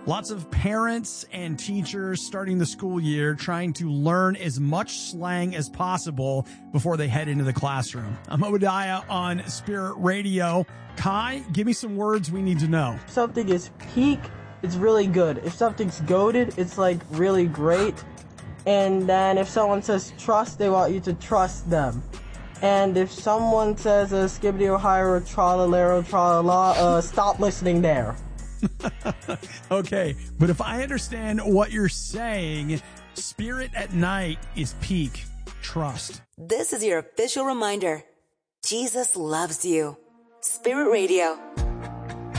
Lots of parents and teachers starting the school year trying to learn as much slang as possible before they head into the classroom. I'm Obadiah on Spirit Radio. Kai, give me some words we need to know. If something is peak, it's really good. If something's goated, it's like really great. And then if someone says trust, they want you to trust them. And if someone says skibbity ohio or tra-la-lero tra-la-la, stop listening there. Okay, but if I understand what you're saying, Spirit at night is peak. Trust. This is your official reminder. Jesus loves you. Spirit Radio.